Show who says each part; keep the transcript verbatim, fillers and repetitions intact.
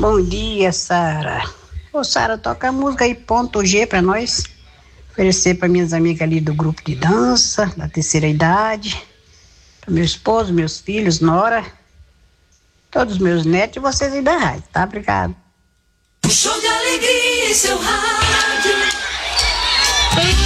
Speaker 1: Bom dia, Sara. Ô, Sara, toca a música aí, ponto G pra nós. Oferecer para minhas amigas ali do grupo de dança, da terceira idade, para meu esposo, meus filhos, nora, todos os meus netos e vocês aí da rádio, tá? Obrigado.
Speaker 2: Um show de alegria em seu rádio.